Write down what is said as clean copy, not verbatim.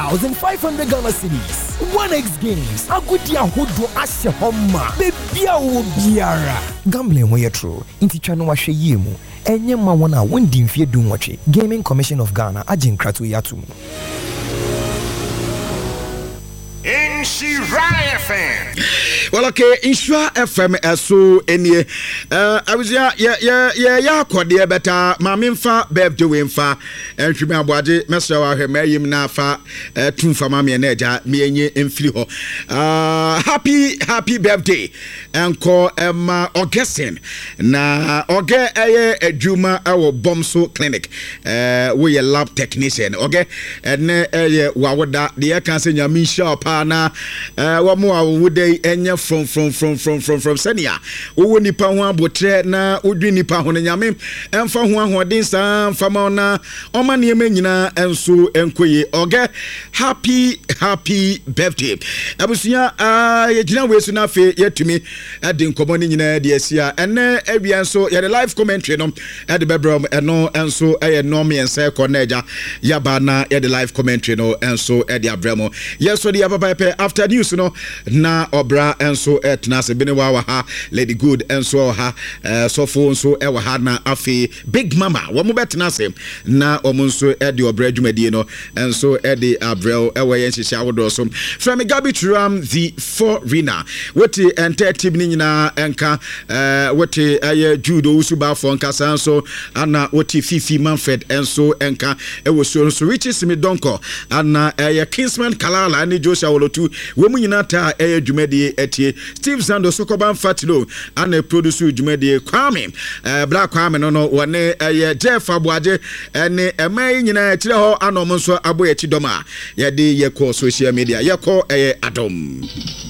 1,500 Ghana cedis. 1x Games. Agudia Hodo Ashe Homa. Bebia Obiara. Gambling hoye true. Inti chano wa she yemu. Enye ma wana wendi mfie dunwache. Gaming Commission of Ghana ajin kratu yatumu. Inshira FM. Well, okay, Inshira FM so any I was ya kwade better mamimfa birthday wemfa entwime abode meso wa hwemayim na fa tumfa mame na eja me enye emfiri ho. Happy birthday enko Emma Augustine na oge eye adwuma awo Bomso Clinic we ye lab technician oge ene eye wawoda de kan se nyame sha na wamo awude enye from senia wo nipa ho abotre na odwi nipa ho nyame emfa ho ahoden san fama na oma niema nyina enso enkoye oge happy birthday abusia yegina wesu na fe yetumi ade nkomo ni nyina de asia ene awia nso ye live commentary no ade bebrom eno enso eye no me ense koneja yaba na ye live commentary no enso ade abramo yeso de after news no na obra enso etnase bene wa ha Lady Good enso ha sofo enso e wa ha na afi Big Mama wo mo betnase na omonso e de obra adwumadi no enso e de abrel e we yenhihia wodo so from Gabi Turam the foreigner woti ente ni nyina enka woti aye judo usuba fo nka sanso ana woti Fifi Manfred enso enka e wo so Richie Smidonko ana aye Kingsman Kalala ani Joshua Wolotu we mu nyina ta aye dwumadi etie Steve Zando Sokoban Fatilo ana producer dwumadi Kwame Black Kwame no wone aye Jeff Abuaje ene emai nyina kire ho anom nso aboye chidoma ye de ye ko social media ye ko aye Adom